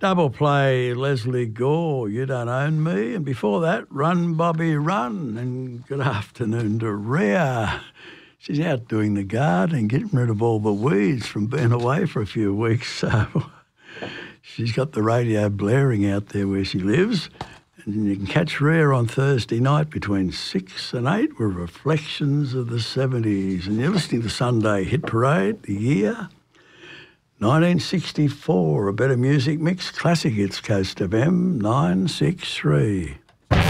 Double play Leslie Gore, You Don't Own Me. And before that, Run Bobby Run. And good afternoon to Rhea. She's out doing the garden, getting rid of all the weeds from being away for a few weeks. So she's got the radio blaring out there where she lives. And you can catch Rhea on Thursday night between 6 and 8 with reflections of the 70s. And you're listening to Sunday Hit Parade, the year 1964, a better music mix, classic hits, Coast FM 963.